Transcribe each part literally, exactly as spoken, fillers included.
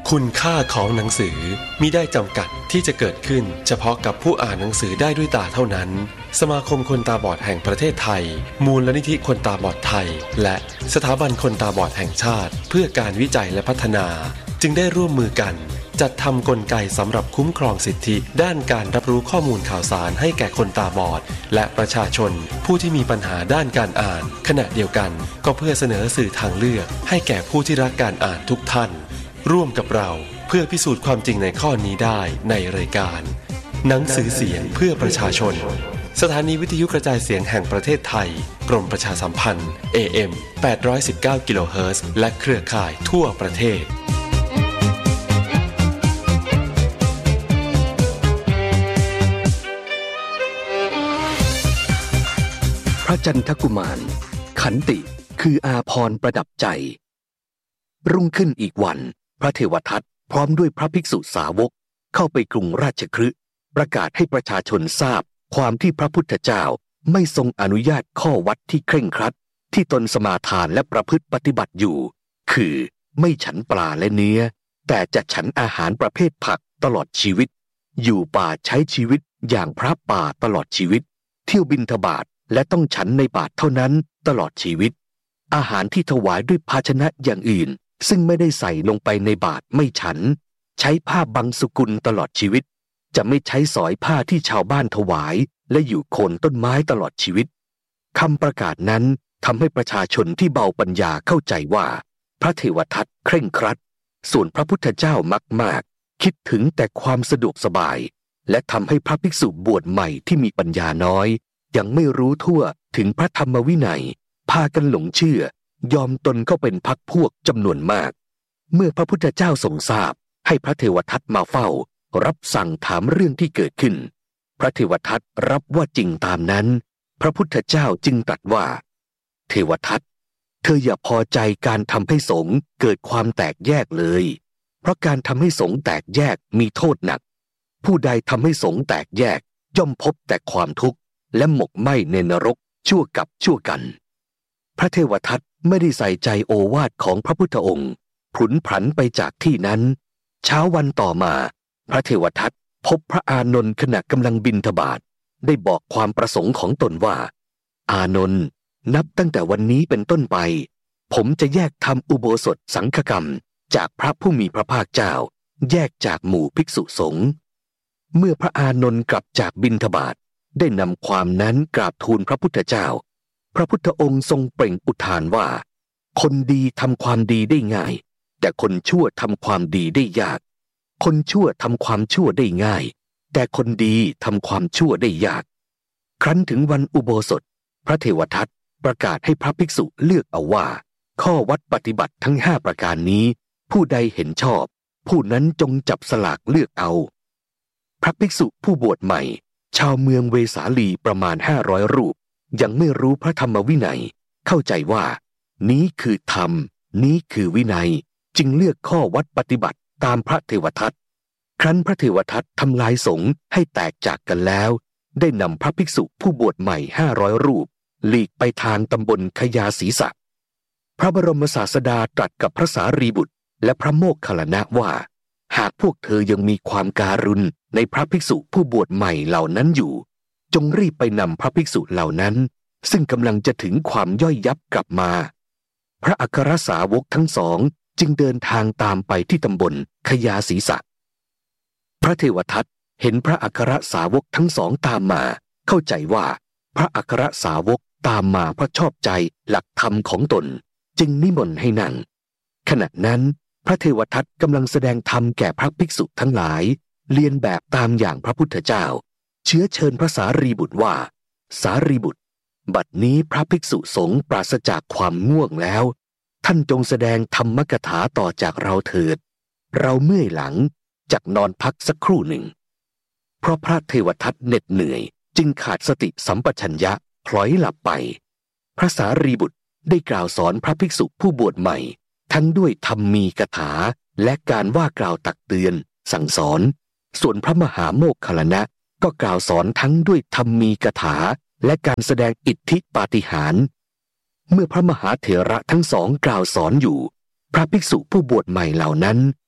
คุณค่าของหนังสือมิได้จำกัดที่จะเกิดขึ้นเฉพาะกับผู้อ่านหนังสือได้ด้วยตาเท่านั้นสมาคมคนตาบอดแห่งประเทศไทยมูลนิธิคนตาบอดไทยและสถาบันคนตาบอดแห่งชาติเพื่อการวิจัยและพัฒนาจึงได้ร่วมมือกันจัดทำกลไกสำหรับคุ้มครองสิทธิด้านการรับรู้ข้อมูลข่าวสารให้แก่คนตาบอดและประชาชนผู้ที่มีปัญหาด้านการอ่านขณะเดียวกันก็เพื่อเสนอสื่อทางเลือกให้แก่ผู้ที่รักการอ่านทุกท่านร่วมกับเราเพื่อพิสูจน์ความจริงในข้อนี้ได้ในรายการหนังสือเสียงเพื่อประชาชนสถานีวิทยุกระจายเสียงแห่งประเทศไทยกรมประชาสัมพันธ์ เอ เอ็ม แปดร้อยสิบเก้า กิโลเฮิรตซ์และเครือข่ายทั่วประเทศพระจันทกุมารขันติคืออาภรณ์ประดับใจรุ่งขึ้นอีกวันพระเทวทัตพร้อมด้วยพระภิกษุสาวกเข้าไปกรุงราชคฤห์ประกาศให้ประชาชนทราบความที่พระพุทธเจ้าไม่ทรงอนุญาตข้อวัดที่เคร่งครัดที่ตนสมาทานและประพฤติปฏิบัติอยู่คือไม่ฉันปลาและเนื้อแต่จะฉันอาหารประเภทผักตลอดชีวิตอยู่ป่าใช้ชีวิตอย่างพระป่าตลอดชีวิตเที่ยวบิณฑบาตและต้องฉันในบาตรเท่านั้นตลอดชีวิตอาหารที่ถวายด้วยภาชนะอย่างอื่นซึ่งไม่ได้ใส่ลงไปในบาตรไม่ฉันใช้ผ้าบังสุกุลตลอดชีวิตจะไม่ใช้สอยผ้าที่ชาวบ้านถวายและอยู่โคนต้นไม้ตลอดชีวิตคำประกาศนั้นทำให้ประชาชนที่เบาปัญญาเข้าใจว่าพระเทวทัตเคร่งครัดส่วนพระพุทธเจ้ามากมากคิดถึงแต่ความสะดวกสบายและทำให้พระภิกษุบวชใหม่ที่มีปัญญาน้อยยังไม่รู้ทั่วถึงพระธรรมวินัยพากันหลงเชื่อยอมตนเข้าเป็นพรรคพวกจำนวนมากเมื่อพระพุทธเจ้าทรงทราบให้พระเทวทัตมาเฝ้ารับสั่งถามเรื่องที่เกิดขึ้นพระเทวทัตรับว่าจริงตามนั้นพระพุทธเจ้าจึงตรัสว่าเทวทัตเธออย่าพอใจการทำให้สงฆ์เกิดความแตกแยกเลยเพราะการทำให้สงฆ์แตกแยกมีโทษหนักผู้ใดทำให้สงฆ์แตกแยกย่อมพบแต่ความทุกข์และหมกไหม้ในนรกชั่วกับชั่วกันพระเทวทัตไม่ได้ใส่ใจโอวาทของพระพุทธองค์ผุนผันไปจากที่นั้นเช้าวันต่อมาพระเทวทัตพบพระอานนท์ขณะกำลังบิณฑบาตได้บอกความประสงค์ของตนว่าอานนท์นับตั้งแต่วันนี้เป็นต้นไปผมจะแยกทำอุโบสถสังฆกรรมจากพระผู้มีพระภาคเจ้าแยกจากหมู่ภิกษุสงฆ์เมื่อพระอานนท์กลับจากบิณฑบาตได้นำความนั้นกราบทูลพระพุทธเจ้าพระพุทธองค์ทรงเปล่งอุทานว่าคนดีทำความดีได้ง่ายแต่คนชั่วทำความดีได้ยากคนชั่วทำความชั่วได้ง่ายแต่คนดีทำความชั่วได้ยากครั้นถึงวันอุโบสถพระเทวทัตประกาศให้พระภิกษุเลือกเอาว่าข้อวัดปฏิบัติทั้งห้าประการนี้ผู้ใดเห็นชอบผู้นั้นจงจับสลากเลือกเอาพระภิกษุผู้บวชใหม่ชาวเมืองเวสาลีประมาณห้าร้อยรูปยังไม่รู้พระธรรมวินัยเข้าใจว่านี้คือธรรมนี้คือวินัยจึงเลือกข้อวัดปฏิบัติตามพระเทวทัตครั้นพระเทวทัตทำลายสงฆ์ให้แตกจากกันแล้วได้นำพระภิกษุผู้บวชใหม่ห้าร้อยรูปหลีกไปทางตำบลขยาศีสะพระบรมศาสดาตรัสกับพระสารีบุตรและพระโมคคัลลานะว่าหากพวกเธอยังมีความการุณในพระภิกษุผู้บวชใหม่เหล่านั้นอยู่จงรีบไปนำพระภิกษุเหล่านั้นซึ่งกำลังจะถึงความย่อยยับกลับมาพระอัครสาวกทั้งสองจึงเดินทางตามไปที่ตำบลขยาศีสะพระเทวทัตเห็นพระอัครสาวกทั้งสองตามมาเข้าใจว่าพระอัครสาวกตามมาเพราะชอบใจหลักธรรมของตนจึงนิมนต์ให้นั่งขณะนั้นพระเทวทัตกำลังแสดงธรรมแก่พระภิกษุทั้งหลายเลียนแบบตามอย่างพระพุทธเจ้าเชื้อเชิญพระสารีบุตรว่าสารีบุตรบัดนี้พระภิกษุสงฆ์ปราศจากความง่วงแล้วท่านจงแสดงธรรมกถาต่อจากเราเถิดเราเมื่อยหลังจักนอนพักสักครู่หนึ่งเพราะพระเทวทัตเหน็ดเหนื่อยจึงขาดสติสัมปชัญญะพลอยหลับไปพระสารีบุตรได้กล่าวสอนพระภิกษุผู้บวชใหม่ทั้งด้วยธรรมมีกถาและการว่ากล่าวตักเตือนสั่งสอนส่วนพระมหาโมคคัลลานะก็กล่าวสอนทั้งด้วยธรรมมีกถาและการแสดงอิทธิปาฏิหาริย์เมื่อพระมหาเถระทั้งสองกล่าวสอนอยู่พระภิกษุผู้บวชใหม่เหล่านั้น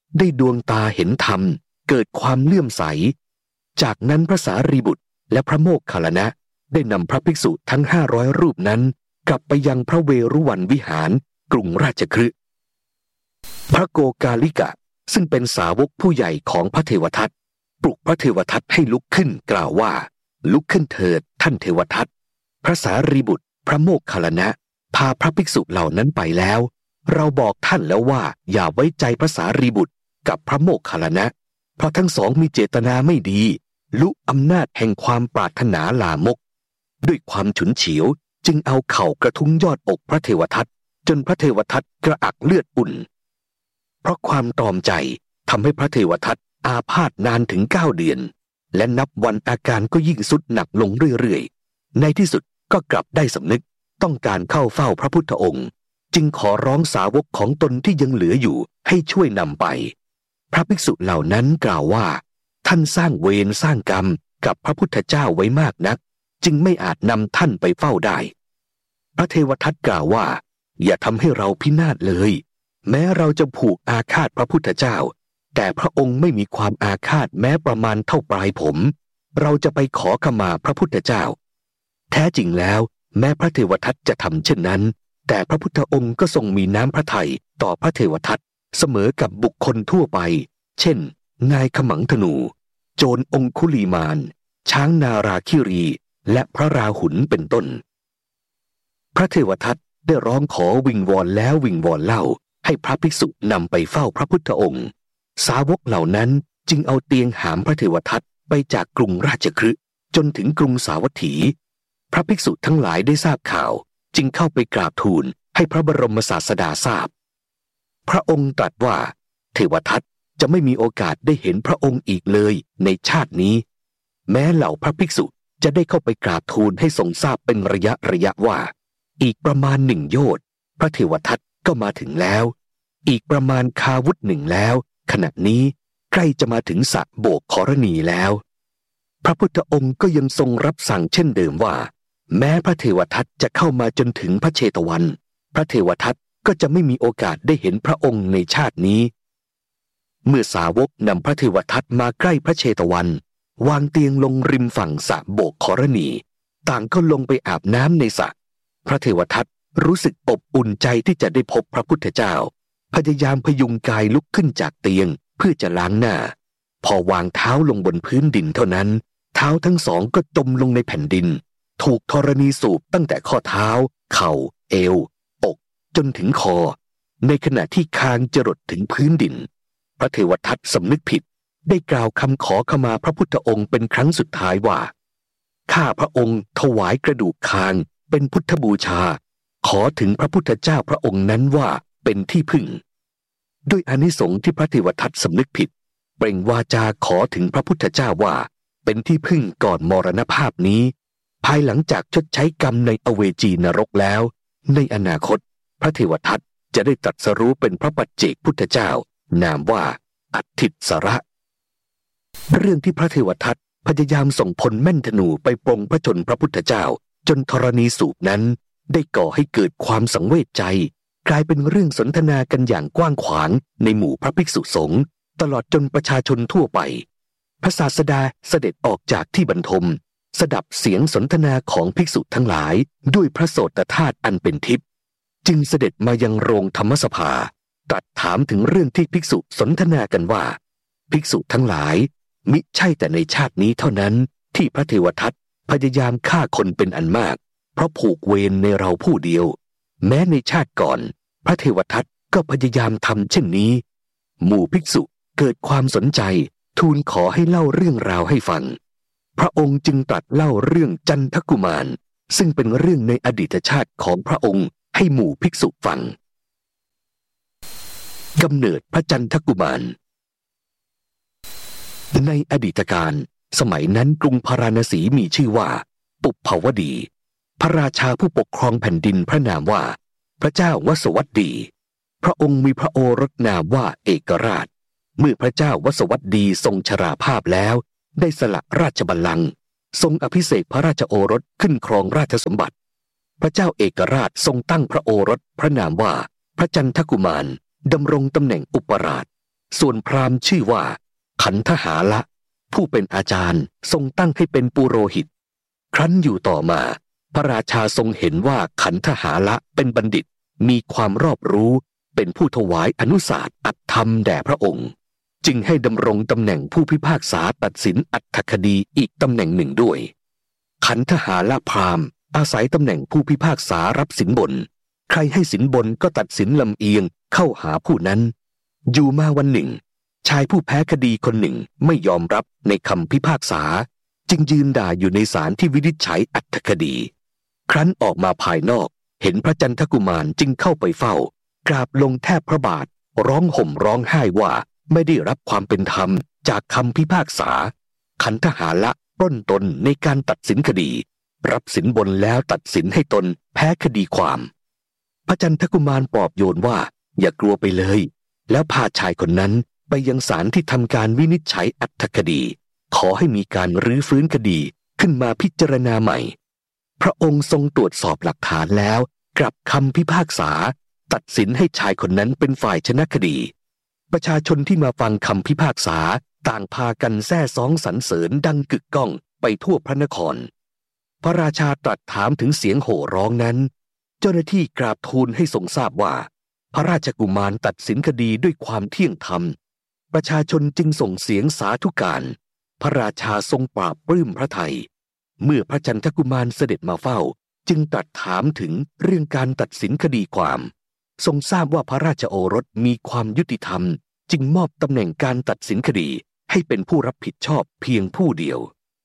ได้ดวงตาเห็นธรรมเกิดความเลื่อมใสจากนั้นพระสารีบุตรและพระโมคคัลลานะได้นำพระภิกษุทั้งห้าร้อยรูปนั้นกลับไปยังพระเวรุวันวิหารกรุงราชคฤห์พระโกกาลิกะซึ่งเป็นสาวกผู้ใหญ่ของพระเทวทัตปลุกพระเทวทัตให้ลุกขึ้นกล่าวว่าลุกขึ้นเถิดท่านเทวทัตพระสารีบุตรพระโมคคัลลานะพาพระภิกษุเหล่านั้นไปแล้วเราบอกท่านแล้วว่าอย่าไว้ใจพระสารีบุตรกับพระโมคคัลลานะเพราะทั้งสองมีเจตนาไม่ดีลุอำนาจแห่งความปรารถนาลามกด้วยความฉุนเฉียวจึงเอาเข่ากระทุ้งยอดอกพระเทวทัตจนพระเทวทัตกระอักเลือดอุ่นเพราะความตรอมใจทำให้พระเทวทัตอาพาธนานถึงเก้าเดือนและนับวันอาการก็ยิ่งทรุดหนักลงเรื่อยๆในที่สุดก็กลับได้สำนึกต้องการเข้าเฝ้าพระพุทธองค์จึงขอร้องสาวกของตนที่ยังเหลืออยู่ให้ช่วยนำไปพระภิกษุเหล่านั้นกล่าวว่าท่านสร้างเวรสร้างกรรมกับพระพุทธเจ้าไว้มากนักจึงไม่อาจนำท่านไปเฝ้าได้พระเทวทัตกล่าวว่าอย่าทำให้เราพินาศเลยแม้เราจะผูกอาฆาตพระพุทธเจ้าแต่พระองค์ไม่มีความอาฆาตแม้ประมาณเท่าปลายผมเราจะไปขอขมาพระพุทธเจ้าแท้จริงแล้วแม้พระเทวทัตจะทำเช่นนั้นแต่พระพุทธองค์ก็ทรงมีน้ำพระทัยต่อพระเทวทัตเสมอกับบุคคลทั่วไปเช่นนายขมังธนูโจรองคุลีมานช้างนาราคิรีและพระราหุลเป็นต้นพระเทวทัตได้ร้องขอวิงวอนแล้ววิงวอนเล่าให้พระภิกษุนำไปเฝ้าพระพุทธองค์สาวกเหล่านั้นจึงเอาเตียงหามพระเทวทัตไปจากกรุงราชคฤห์จนถึงกรุงสาวัตถีพระภิกษุทั้งหลายได้ทราบข่าวจึงเข้าไปกราบทูลให้พระบรมศาสดาทราบพระองค์ตรัสว่าเทวทัตจะไม่มีโอกาสได้เห็นพระองค์อีกเลยในชาตินี้แม้เหล่าพระภิกษุจะได้เข้าไปกราบทูลให้ทรงทราบเป็นระยะระยะว่าอีกประมาณหนึ่งโยชน์พระเทวทัตก็มาถึงแล้วอีกประมาณคาวุธหนึ่งแล้วขณะนี้ใกล้จะมาถึงสระโบกขรณีแล้วพระพุทธองค์ก็ยังทรงรับสั่งเช่นเดิมว่าแม้พระเทวทัตจะเข้ามาจนถึงพระเชตวันพระเทวทัตก็จะไม่มีโอกาสได้เห็นพระองค์ในชาตินี้เมื่อสาวกนำพระเทวทัตมาใกล้พระเชตวันวางเตียงลงริมฝั่งสระโบกขรณีต่างก็ลงไปอาบน้ำในสระพระเทวทัตรู้สึกอบอุ่นใจที่จะได้พบพระพุทธเจ้าพยายามพยุงกายลุกขึ้นจากเตียงเพื่อจะล้างหน้าพอวางเท้าลงบนพื้นดินเท่านั้นเท้าทั้งสองก็จมลงในแผ่นดินถูกธรณีสูบตั้งแต่ข้อเท้าเข่าเอวอกจนถึงคอในขณะที่คางจรดถึงพื้นดินพระเทวทัตสำนึกผิดได้กล่าวคำขอขมาพระพุทธองค์เป็นครั้งสุดท้ายว่าข้าพระองค์ถวายกระดูกคางเป็นพุทธบูชาขอถึงพระพุทธเจ้าพระองค์นั้นว่าเป็นที่พึ่งด้วยอานิสงส์ที่พระเทวทัตสำนึกผิดเปล่งวาจาขอถึงพระพุทธเจ้าว่าเป็นที่พึ่งก่อนมรณภาพนี้ภายหลังจากชดใช้กรรมในอเวจีนรกแล้วในอนาคตพระเทวทัตจะได้ตรัสรู้เป็นพระปัจเจกพุทธเจ้านามว่าอัฏฐิสระเรื่องที่พระเทวทัตพยายามส่งพลแม่นธนูไปปรงพระชนพระพุทธเจ้าจนธรณีสูบนั้นได้ก่อให้เกิดความสังเวชใจกลายเป็นเรื่องสนทนากันอย่างกว้างขวางในหมู่พระภิกษุสงฆ์ตลอดจนประชาชนทั่วไปพระศาสดาเสด็จออกจากที่บรรทมสดับเสียงสนทนาของภิกษุทั้งหลายด้วยพระโสตธาตุอันเป็นทิพย์จึงเสด็จมายังโรงธรรมสภาตรัสถามถึงเรื่องที่ภิกษุสนทนากันว่าภิกษุทั้งหลายมิใช่แต่ในชาตินี้เท่านั้นที่พระเทวทัตพยายามฆ่าคนเป็นอันมากเพราะผูกเวรในเราผู้เดียวแม้ในชาติก่อนพระเทวทัตก็พยายามทำเช่นนี้หมู่ภิกษุเกิดความสนใจทูลขอให้เล่าเรื่องราวให้ฟังพระองค์จึงตรัสเล่าเรื่องจันทกุมารซึ่งเป็นเรื่องในอดีตชาติของพระองค์ให้หมู่ภิกษุฟังกำเนิดพระจันทกุมารในอดีตการสมัยนั้นกรุงพาราณสีมีชื่อว่าปุพพวดีพระราชาผู้ปกครองแผ่นดินพระนามว่าพระเจ้าวสวัสดีพระองค์มีพระโอรสนามว่าเอกราชเมื่อพระเจ้าวสวัสดีทรงชราภาพแล้วได้สละราชบัลลังก์ทรงอภิเษกพระราชโอรสขึ้นครองราชสมบัติพระเจ้าเอกราชทรงตั้งพระโอรสพระนามว่าพระจันทกุมารดำรงตำแหน่งอุปราชส่วนพราหมณ์ชื่อว่าขันธหาละผู้เป็นอาจารย์ทรงตั้งให้เป็นปุโรหิตครั้นอยู่ต่อมาพระราชาทรงเห็นว่าขันธหาละเป็นบัณฑิตมีความรอบรู้เป็นผู้ถวายอนุสาสอัตธรรมแด่พระองค์จึงให้ดำรงตำแหน่งผู้พิพากษาตัดสินอัตถคดีอีกตำแหน่งหนึ่งด้วยขันธหาละพราหมณ์อาศัยตำแหน่งผู้พิพากษารับสินบนใครให้สินบนก็ตัดสินลำเอียงเข้าหาผู้นั้นอยู่มาวันหนึ่งชายผู้แพ้คดีคนหนึ่งไม่ยอมรับในคำพิพากษาจึงยืนด่าอยู่ในศาลที่วินิจฉัยอัตถคดีครั้นออกมาภายนอกเห็นพระจันทกุมารจึงเข้าไปเฝ้ากราบลงแทบพระบาทร้องห่มร้องไห้ว่าไม่ได้รับความเป็นธรรมจากคำพิพากษาขันธหาละปล้นตนในการตัดสินคดีรับสินบนแล้วตัดสินให้ตนแพ้คดีความพระจันทกุมารปลอบโยนว่าอย่ากลัวไปเลยแล้วพาชายคนนั้นไปยังศาลที่ทำการวินิจฉัยอัตถคดีขอให้มีการรื้อฟื้นคดีขึ้นมาพิจารณาใหม่พระองค์ทรงตรวจสอบหลักฐานแล้วกลับคำพิพากษาตัดสินให้ชายคนนั้นเป็นฝ่ายชนะคดีประชาชนที่มาฟังคำพิพากษาต่างพากันแซ่ซ้องสรรเสริญดังกึกก้องไปทั่วพระนครพระราชาตรัสถามถึงเสียงโห่ร้องนั้นเจ้าหน้าที่กราบทูลให้ทรงทราบว่าพระราชกุมารตัดสินคดีด้วยความเที่ยงธรรมประชาชนจึงส่งเสียงสาธุการพระราชาทรงปราบปลื้มพระทัยเมื่อพระจันทกุมารเสด็จมาเฝ้าจึงตรัสถามถึงเรื่องการตัดสินคดีความทรงทราบว่าพระราชโอรสมีความยุติธรรมจึงมอบตำแหน่งการตัดสินคดีให้เป็นผู้รับผิดชอบเพียงผู้เดียว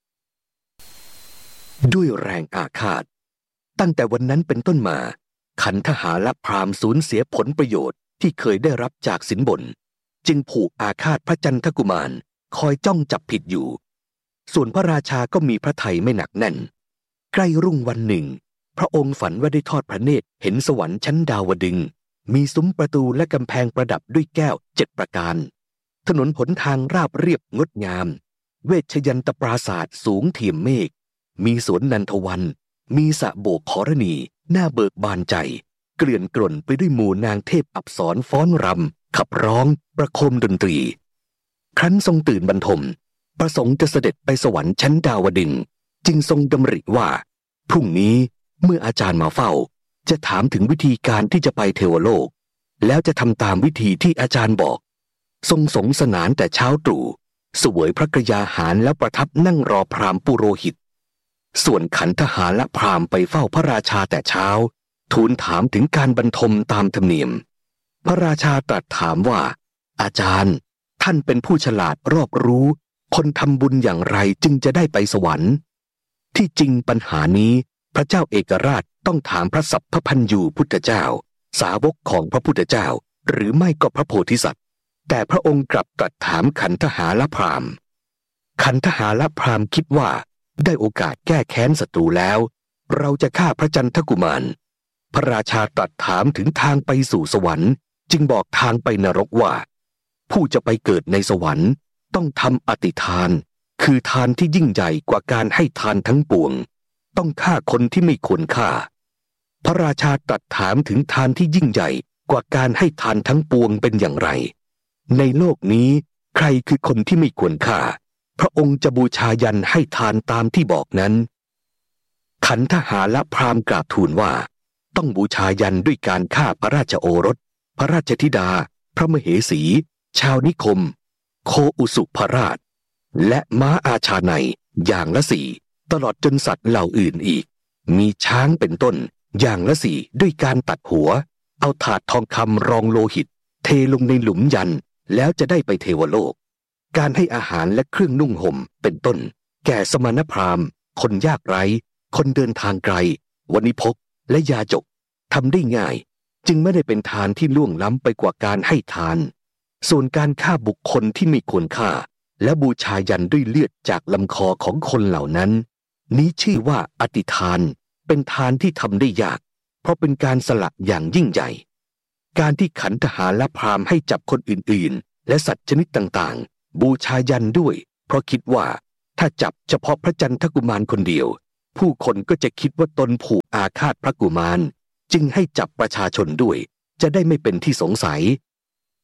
ด้วยแรงอาฆาตตั้งแต่วันนั้นเป็นต้นมาขันธหาละพราหมณ์สูญเสียผลประโยชน์ที่เคยได้รับจากสินบนจึงผูกอาฆาตพระจันทกุมารคอยจ้องจับผิดอยู่ส่วนพระราชาก็มีพระทัยไม่หนักแน่นใกล้รุ่งวันหนึ่งพระองค์ฝันว่าได้ทอดพระเนตรเห็นสวรรค์ชั้นดาวดึงส์มีซุ้มประตูและกำแพงประดับด้วยแก้วเจ็ดประการถนนหนทางราบเรียบงดงามเวชยันตปราศาสตร์สูงเทียมเมฆมีสวนนันทวันมีสระโบกขรณีน่าเบิกบานใจเกลื่อนกล่นไปด้วยหมู่นางเทพอัปสรฟ้อนรำขับร้องประโคมดนตรีครั้นทรงตื่นบรรทมประสงค์จะเสด็จไปสวรรค์ชั้นดาวดึงส์จึงทรงดำริว่าพรุ่งนี้เมื่ออาจารย์มาเฝ้าจะถามถึงวิธีการที่จะไปเทวโลกแล้วจะทำตามวิธีที่อาจารย์บอกทรงสงสนานแต่เช้าตรู่เสวยพระกยาหารแล้วประทับนั่งรอพราหมณ์ปุโรหิตส่วนขันธหาละพราหมณ์ไปเฝ้าพระราชาแต่เช้าทูลถามถึงการบรรทมตามธรรมเนียมพระราชาตรัสถามว่าอาจารย์ท่านเป็นผู้ฉลาดรอบรู้คนทำบุญอย่างไรจึงจะได้ไปสวรรค์ที่จริงปัญหานี้พระเจ้าเอกราชต้องถามพระสัพพพันยูพุทธเจ้าสาวกของพระพุทธเจ้าหรือไม่ก็พระโพธิสัตว์แต่พระองค์กลับตรัสถามขันธหาละพราหมณ์ขันธหาละพราหมณ์คิดว่าได้โอกาสแก้แค้นศัตรูแล้วเราจะฆ่าพระจันทกุมารพระราชาตรัสถามถึงทางไปสู่สวรรค์จึงบอกทางไปนรกว่าผู้จะไปเกิดในสวรรค์ต้องทำอติทานคือทานที่ยิ่งใหญ่กว่าการให้ทานทั้งปวงต้องฆ่าคนที่ไม่ควรฆ่าพระราชาตรัสถามถึงทานที่ยิ่งใหญ่กว่าการให้ทานทั้งปวงเป็นอย่างไรในโลกนี้ใครคือคนที่ไม่ควรฆ่าพระองค์จะบูชายันให้ทานตามที่บอกนั้นขันธหาละพราหมณ์กราบทูลว่าต้องบูชายันด้วยการฆ่าพระราชโอรสพระราชธิดาพระมเหสีชาวนิคมโคอุสุภราชและม้าอาชาไนยอย่างละสี่ตลอดจนสัตว์เหล่าอื่นอีกมีช้างเป็นต้นอย่างละสี่ด้วยการตัดหัวเอาถาดทองคำรองโลหิตเทลงในหลุมยันแล้วจะได้ไปเทวโลกการให้อาหารและเครื่องนุ่งห่มเป็นต้นแก่สมณพราหมณ์คนยากไร้คนเดินทางไกลวณิพกและยาจกทำได้ง่ายจึงไม่ได้เป็นทานที่ล่วงล้ำไปกว่าการให้ทานส่วนการฆ่าบุคคลที่ไม่ควรฆ่าและบูชายันด้วยเลือดจากลำคอของคนเหล่านั้นนี้ชื่อว่าอติทานเป็นทานที่ทำได้ยากเพราะเป็นการสละอย่างยิ่งใหญ่การที่ขันธหาละพราหมณ์ให้จับคนอื่นๆและสัตว์ชนิดต่างๆบูชายันด้วยเพราะคิดว่าถ้าจับเฉพาะพระจันทกุมารคนเดียวผู้คนก็จะคิดว่าตนผูกอาฆาตพระกุมารจึงให้จับประชาชนด้วยจะได้ไม่เป็นที่สงสัย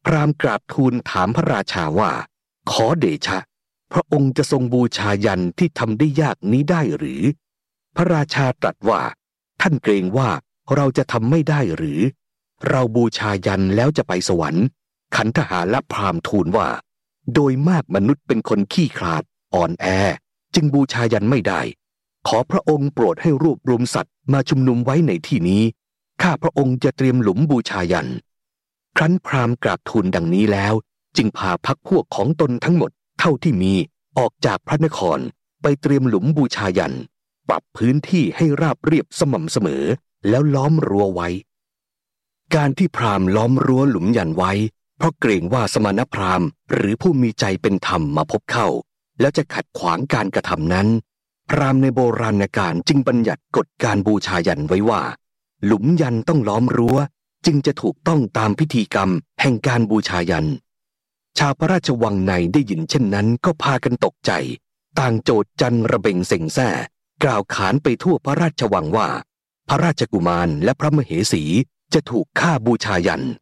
พราหมณ์กราบทูลถามพระราชาว่าขอเดชะพระองค์จะทรงบูชายันที่ทำได้ยากนี้ได้หรือพระราชาตรัสว่าท่านเกรงว่าเราจะทำไม่ได้หรือเราบูชายันแล้วจะไปสวรรค์ขันธหารและพราหมณ์ทูลว่าโดยมากมนุษย์เป็นคนขี้ขลาดอ่อนแอจึงบูชายันไม่ได้ขอพระองค์โปรดให้รวบรวมสัตว์มาชุมนุมไว้ในที่นี้ข้าพระองค์จะเตรียมหลุมบูชายันครั้นพราหมณ์กราบทูลดังนี้แล้วจึงพาพรรคพวกของตนทั้งหมดเท่าที่มีออกจากพระนครไปเตรียมหลุมบูชายันปรับพื้นที่ให้ราบเรียบสม่ำเสมอแล้วล้อมรั้วไว้การที่พราหมณ์ล้อมรั้วหลุมยันไว้เพราะเกรงว่าสมณพราหมณ์หรือผู้มีใจเป็นธรรมมาพบเข้าแล้วจะขัดขวางการกระทำนั้นพราหมณ์ในโบราณกาลจึงบัญญัติกฎการบูชายันไว้ว่าหลุมยันต้องล้อมรั้วจึงจะถูกต้องตามพิธีกรรมแห่งการบูชายันชาวพระราชวังในได้ยินเช่นนั้นก็พากันตกใจต่างโจษจันระเบงเซ็งแซ่กล่าวขานไปทั่วพระราชวังว่าพระราชกุมารและพระมเหสีจะถูกฆ่าบูชายัน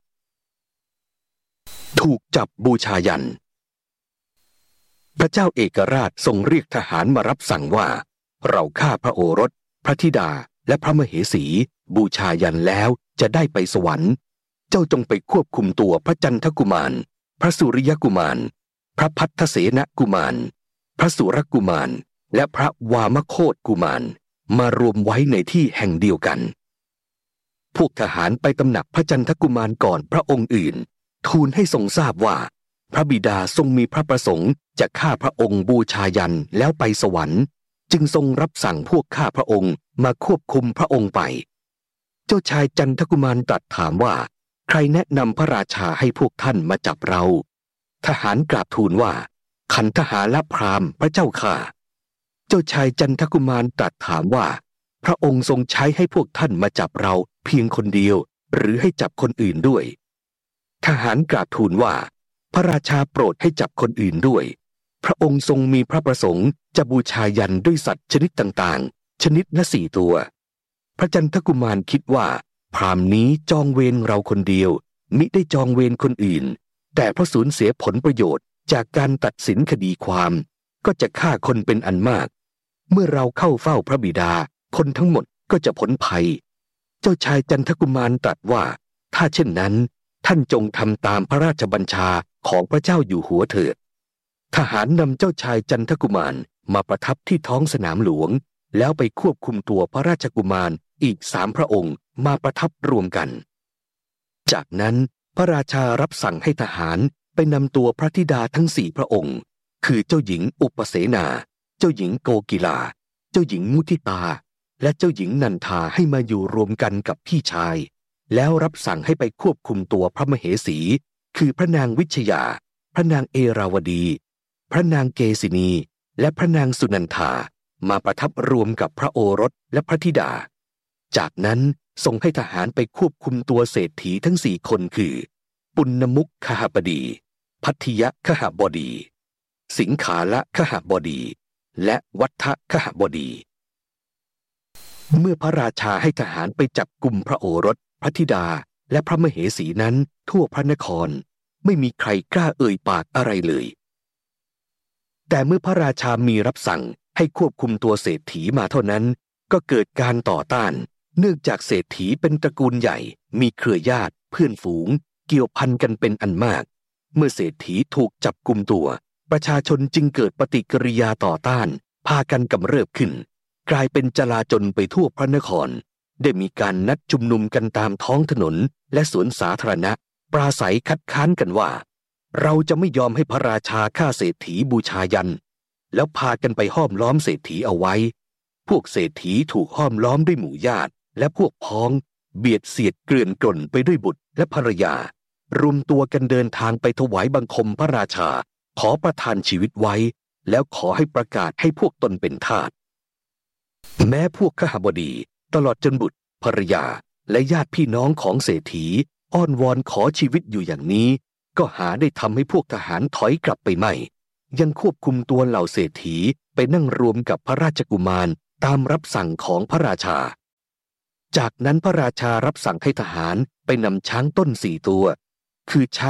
ถูกจับบูชายันพระเจ้าเอกราชทรงเรียกทหารมารับสั่งว่าเราฆ่าพระโอรสพระธิดาและพระมเหสีบูชายันแล้วจะได้ไปสวรรค์เจ้าจงไปควบคุมตัวพระจันทกุมารพระสุริยกุมารพระพัทธเสนกุมารพระสุรกุมารและพระวามโคตกุมารมารวมไว้ในที่แห่งเดียวกันพวกทหารไปตำหนักพระจันทกุมารก่อนพระองค์อื่นทูลให้ทรงทราบว่าพระบิดาทรงมีพระประสงค์จะฆ่าพระองค์บูชายันแล้วไปสวรรค์จึงทรงรับสั่งพวกข้าพระองค์มาควบคุมพระองค์ไปเจ้าชายจันทกุมารตรัสถามว่าใครแนะนำพระราชาให้พวกท่านมาจับเราทหารกราบทูลว่าขันธหารและพราหมณ์พระเจ้าข้าเจ้าชายจันทกุมารตรัสถามว่าพระองค์ทรงใช้ให้พวกท่านมาจับเราเพียงคนเดียวหรือให้จับคนอื่นด้วยทหารกราบทูลว่าพระราชาโปรดให้จับคนอื่นด้วยพระองค์ทรงมีพระประสงค์จะบูชายันด้วยสัตว์ชนิดต่างๆชนิดละสี่ตัวพระจันทกุมารคิดว่าพราหมณ์นี้จองเวรเราคนเดียวมิได้จองเวรคนอื่นแต่เพราะสูญเสียผลประโยชน์จากการตัดสินคดีความก็จะฆ่าคนเป็นอันมากเมื่อเราเข้าเฝ้าพระบิดาคนทั้งหมดก็จะพ้นภัยเจ้าชายจันทกุมารตรัสว่าถ้าเช่นนั้นท่านจงทำตามพระราชบัญชาของพระเจ้าอยู่หัวเถิดทหารนำเจ้าชายจันทกุมารมาประทับที่ท้องสนามหลวงแล้วไปควบคุมตัวพระราชกุมารอีกสามพระองค์มาประทับรวมกันจากนั้นพระราชารับสั่งให้ทหารไปนำตัวพระธิดาทั้งสี่พระองค์คือเจ้าหญิงอุปเสนาเจ้าหญิงโกกีลาเจ้าหญิงมุทิตาและเจ้าหญิงนันทาให้มาอยู่รวมกันกับพี่ชายแล้วรับสั่งให้ไปควบคุมตัวพระมเหสีคือพระนางวิชยาพระนางเอราวดีพระนางเกษินีและพระนางสุนันทามาประทับรวมกับพระโอรสและพระธิดาจากนั้นทรงให้ทหารไปควบคุมตัวเศรษฐีทั้งสี่คนคือปุณณมุขคหบดีพัทธิยคหบดีสิงขาละคหบดีและวัฏทคหบดีเมื่อพระราชาให้ทหารไปจับกุมพระโอรสพระธิดาและพระมเหสีนั้นทั่วพระนครไม่มีใครกล้าเอ่ยปากอะไรเลยแต่เมื่อพระราชามีรับสั่งให้ควบคุมตัวเศรษฐีมาเท่านั้นก็เกิดการต่อต้านเนื่องจากเศรษฐีเป็นตระกูลใหญ่มีเครือญาติเพื่อนฝูงเกี่ยวพันกันเป็นอันมากเมื่อเศรษฐีถูกจับกุมตัวประชาชนจึงเกิดปฏิกิริยาต่อต้านพากันกำเริบขึ้นกลายเป็นจลาจลไปทั่วพระนครได้มีการนัดชุมนุมกันตามท้องถนนและสวนสาธารณะปราศัยคัดค้านกันว่าเราจะไม่ยอมให้พระราชาฆ่าเศรษฐีบูชายันแล้วพากันไปห้อมล้อมเศรษฐีเอาไว้พวกเศรษฐีถูกห้อมล้อมด้วยหมู่ญาติและพวกพ้องเบียดเสียดเกลื่อนกล่นไปด้วยบุตรและภรรยารวมตัวกันเดินทางไปถวายบังคมพระราชาขอประทานชีวิตไว้แล้วขอให้ประกาศให้พวกตนเป็นทาสแม้พวกขหบดีตลอดจนบุตรภรรยาและญาติพี่น้องของเศรษฐีอ้อนวอนขอชีวิตอยู่อย่างนี้ก็หาได้ทำให้พวกทหารถอยกลับไปไม่ยังควบคุมตัวเหล่าเศรษฐีไปนั่งรวมกับพระราชกุมารตามรับสั่งของพระราชาจากนั้นพระราชารับสั่งให้ทหารไปนำช้างต้นสี่ตัวคือช้าง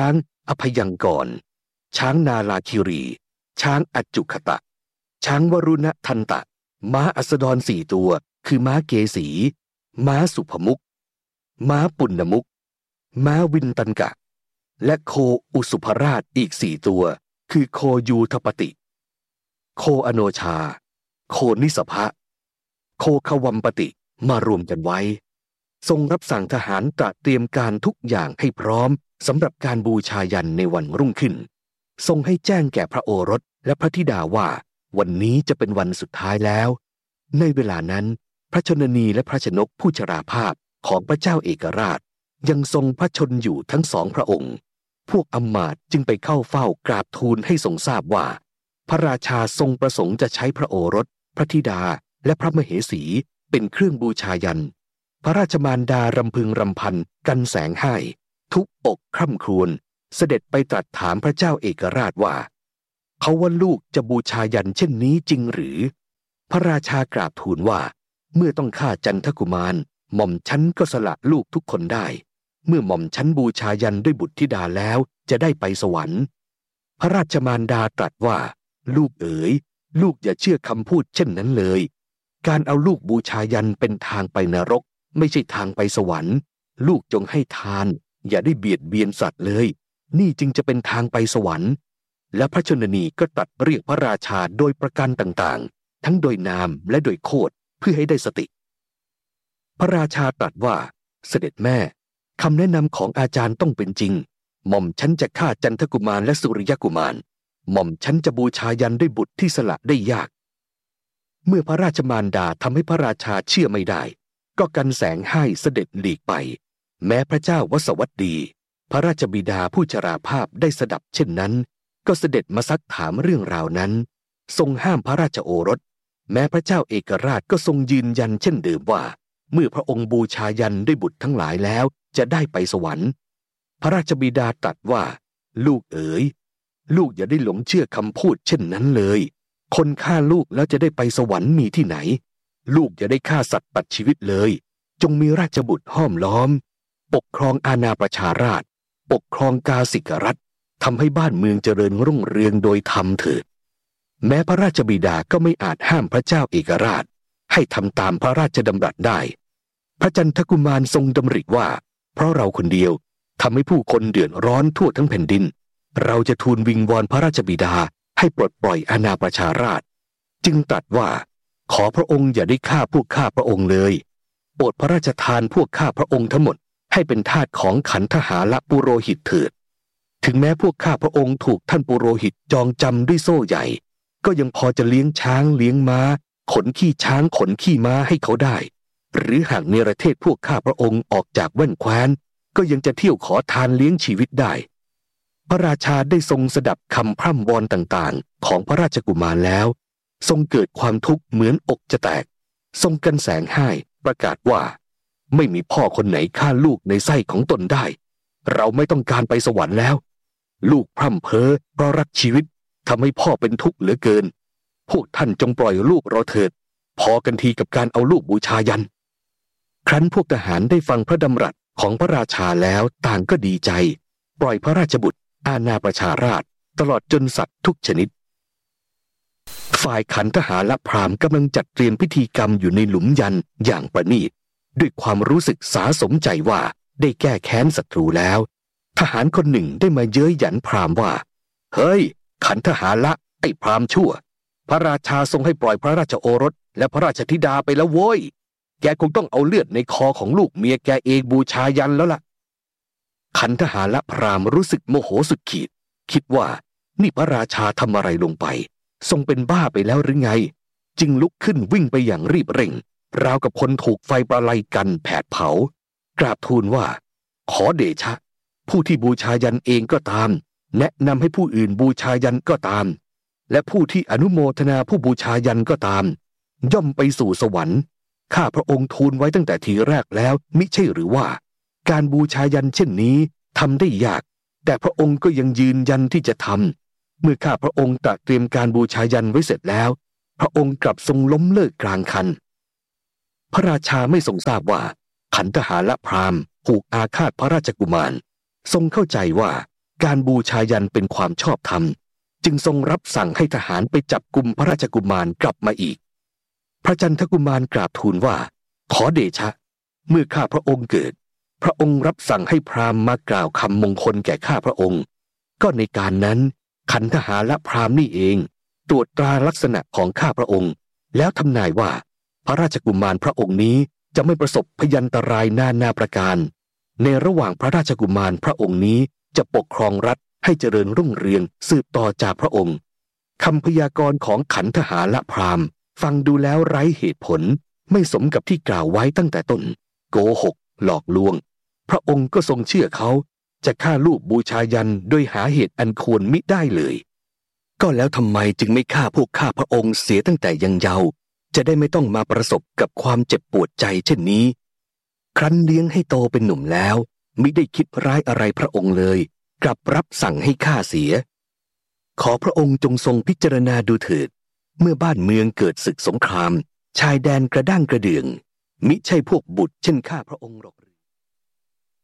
อพยังกรช้างนาลาคิรีช้างอัจจุคตะช้างวรุณทันตะม้าอัสดรสี่ตัวคือม้าเกสีม้าสุภมุขม้าปุณณมุขม้าวินตันกะและโคอุสุภราชอีกสี่ตัวคือโคยูทปติโคอโนชาโคนิสภะโคขวัมปติมารวมกันไว้ทรงรับสั่งทหารตระเตรียมการทุกอย่างให้พร้อมสำหรับการบูชายันในวันรุ่งขึ้นทรงให้แจ้งแก่พระโอรสและพระธิดาว่าวันนี้จะเป็นวันสุดท้ายแล้วในเวลานั้นพระชนนีและพระชนกผู้ชราภาพของพระเจ้าเอกราชยังทรงพระชนอยู่ทั้งสองพระองค์พวกอำมาตย์จึงไปเข้าเฝ้ากราบทูลให้ทรงทราบว่าพระราชาทรงประสงค์จะใช้พระโอรสพระธิดาและพระมเหสีเป็นเครื่องบูชายันพระราชมารดารำพึงรำพันกันแสงให้ทุบอกคร่ำครวญเสด็จไปตรัสถามพระเจ้าเอกราชว่าเขาว่าลูกจะบูชายันเช่นนี้จริงหรือพระราชากราบทูลว่าเมื่อต้องฆ่าจันทกุมารหม่อมชั้นก็สละลูกทุกคนได้เมื่อหม่อมชั้นบูชายันด้วยบุตรธิดาแล้วจะได้ไปสวรรค์พระราชมารดาตรัสว่าลูกเอ๋ยลูกอย่าเชื่อคำพูดเช่นนั้นเลยการเอาลูกบูชายันเป็นทางไปนรกไม่ใช่ทางไปสวรรค์ลูกจงให้ทานอย่าได้เบียดเบียนสัตว์เลยนี่จึงจะเป็นทางไปสวรรค์และพระชนนีก็ตรัสเรียกพระราชาโดยประการต่างๆทั้งโดยนามและโดยโคดเพื่อให้ได้สติพระราชาตรัสว่าเสด็จแม่คำแนะนำของอาจารย์ต้องเป็นจริงหม่อมฉันจะฆ่าจันทกุมารและสุริยกุมารหม่อมฉันจะบูชายันด้วยบุตรที่สละได้ยากเมื่อพระราชมารดาทำให้พระราชาเชื่อไม่ได้ก็กันแสงให้เสด็จหลีกไปแม้พระเจ้าวสวัสดีพระราชบิดาผู้ชราภาพได้สดับเช่นนั้นก็เสด็จมาซักถามเรื่องราวนั้นทรงห้ามพระราชโอรสแม้พระเจ้าเอกราชก็ทรงยืนยันเช่นเดิมว่าเมื่อพระองค์บูชายันด้วยบุตรทั้งหลายแล้วจะได้ไปสวรรค์พระราชบิดาตรัสว่าลูกเอ๋ยลูกอย่าได้หลงเชื่อคำพูดเช่นนั้นเลยคนฆ่าลูกแล้วจะได้ไปสวรรค์มีที่ไหนลูกอย่าได้ฆ่าสัตว์ตัดชีวิตเลยจงมีราชบุตรห้อมล้อมปกครองอาณาประชาราษฎร์ปกครองกาสิกรัฐทำให้บ้านเมืองเจริญรุ่งเรืองโดยธรรมเถิดแม้พระราชบิดาก็ไม่อาจห้ามพระเจ้าเอกราชให้ทำตามพระราชดำรัสได้พระจันทกุมารทรงดำริว่าเพราะเราคนเดียวทำให้ผู้คนเดือดร้อนทั่วทั้งแผ่นดินเราจะทูลวิงวอนพระราชบิดาให้ปลดปล่อยอาณาประชาราษฎร์จึงตรัสว่าขอพระองค์อย่าได้ฆ่าพวกข้าพระองค์เลยโปรดพระราชทานพวกข้าพระองค์ทั้งหมดให้เป็นทาสของขันธหาละปุโรหิตเถิดถึงแม้พวกข้าพระองค์ถูกท่านปุโรหิตจองจำด้วยโซ่ใหญ่ก็ยังพอจะเลี้ยงช้างเลี้ยงม้าขนขี้ช้างขนขี้ม้าให้เขาได้หรือหากเนรเทศพวกข้าพระองค์ออกจากแว่นแคว้นก็ยังจะเที่ยวขอทานเลี้ยงชีวิตได้พระราชาได้ทรงสดับคำพร่ำวอนต่างๆของพระราชกุมารแล้วทรงเกิดความทุกข์เหมือนอกจะแตกทรงกันแสงให้ประกาศว่าไม่มีพ่อคนไหนฆ่าลูกในไส้ของตนได้เราไม่ต้องการไปสวรรค์แล้วลูกพร่ำเพ้อเพราะรักชีวิตทำให้พ่อเป็นทุกข์เหลือเกินพวกท่านจงปล่อยลูกเราเถิดพอกันทีกับการเอาลูกบูชายันครั้นพวกทหารได้ฟังพระดำรัสของพระราชาแล้วต่างก็ดีใจปล่อยพระราชบุตรอาณาประชาราษฎร์ตลอดจนสัตว์ทุกชนิดฝ่ายขันทหารและพราหมณ์กำลังจัดเตรียมพิธีกรรมอยู่ในหลุมยันอย่างประณีตด้วยความรู้สึกสาสมใจว่าได้แก้แค้นศัตรูแล้วทหารคนหนึ่งได้มาเย้ยหยันพราหมณ์ว่าเฮ้ยขันทหารละไอ้พราหมณ์ชั่วพระราชาทรงให้ปล่อยพระราชโอรสและพระราชธิดาไปแล้วโว้ยแกคงต้องเอาเลือดในคอของลูกเมียแกเองบูชายันแล้วล่ะขันทหารและพราหมณ์รู้สึกโมโหสุดขีดคิดว่านี่พระราชาทำอะไรลงไปทรงเป็นบ้าไปแล้วหรือไงจึงลุกขึ้นวิ่งไปอย่างรีบเร่งราวกับคนถูกไฟประไลกันแผดเผากราบทูลว่าขอเดชะผู้ที่บูชายันเองก็ตามแนะนำให้ผู้อื่นบูชายันก็ตามและผู้ที่อนุโมทนาผู้บูชายันก็ตามย่อมไปสู่สวรรค์ข้าพระองค์ทูลไว้ตั้งแต่ทีแรกแล้วมิใช่หรือว่าการบูชายันเช่นนี้ทำได้ยากแต่พระองค์ก็ยังยืนยันที่จะทำเมื่อข้าพระองค์ตระเตรียมการบูชายันไว้เสร็จแล้วพระองค์กลับทรงล้มเลิกกลางคันพระราชาไม่ทรงทราบว่าขันทหารและพราหมณ์ผูกอาฆาตพระราชกุมารทรงเข้าใจว่าการบูชายันเป็นความชอบธรรมจึงทรงรับสั่งให้ทหารไปจับกุมพระราชกุมารกลับมาอีกพระจันทกุมารกราบทูลว่าขอเดชะเมื่อข้าพระองค์เกิดพระองค์รับสั่งให้พราหมณ์มากล่าวคำมงคลแก่ข้าพระองค์ก็ในการนั้นขันทหารและพราหมณ์นี่เองตรวจตราลักษณะของข้าพระองค์แล้วทำนายว่าพระราชกุมารพระองค์นี้จะไม่ประสบพยันตรายนานาประการในระหว่างพระราชกุมารพระองค์นี้จะปกครองรัฐให้เจริญรุ่งเรืองสืบต่อจากพระองค์คำพยากรณ์ของขันทหารและพราหมณ์ฟังดูแล้วไร้เหตุผลไม่สมกับที่กล่าวไว้ตั้งแต่ต้นโกหกหลอกลวงพระองค์ก็ทรงเชื่อเขาจะฆ่าลูกบูชายันโดยหาเหตุอันควรมิได้เลยก็แล้วทำไมจึงไม่ฆ่าพวกข้าพระองค์เสียตั้งแต่ยังเยาว์จะได้ไม่ต้องมาประสบกับความเจ็บปวดใจเช่นนี้ครั้นเลี้ยงให้โตเป็นหนุ่มแล้วมิได้คิดร้ายอะไรพระองค์เลยกลับรับสั่งให้ฆ่าเสียขอพระองค์จงทรงพิจารณาดูเถิดเมื่อบ้านเมืองเกิดศึกสงครามชายแดนกระด้างกระเดื่องมิใช่พวกบุตรเช่นข้าพระองค์หรอก